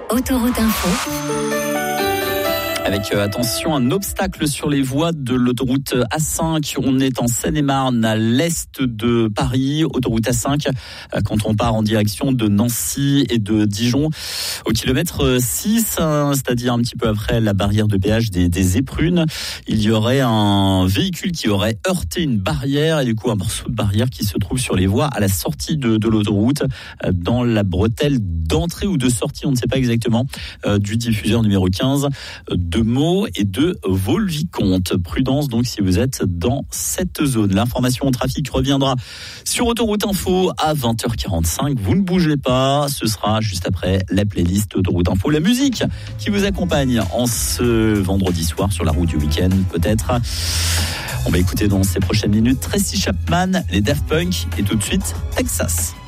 Autoroute Info. Avec attention, un obstacle sur les voies de l'autoroute A5. On est en Seine-et-Marne, à l'est de Paris. Autoroute A5, quand on part en direction de Nancy et de Dijon, au kilomètre 6, c'est-à-dire un petit peu après la barrière de péage des Éprunes, il y aurait un véhicule qui aurait heurté une barrière et du coup un morceau de barrière qui se trouve sur les voies à la sortie de l'autoroute, dans la bretelle d'entrée ou de sortie, on ne sait pas exactement, du diffuseur numéro 15 de Meaux et de Vaux-le-Vicomte. Prudence donc si vous êtes dans cette zone. L'information au trafic reviendra sur Autoroute Info à 20h45. Vous ne bougez pas, ce sera juste après la playlist Autoroute Info. La musique qui vous accompagne en ce vendredi soir sur la route du week-end peut-être. On va écouter dans ces prochaines minutes Tracy Chapman, les Daft Punk et tout de suite Texas.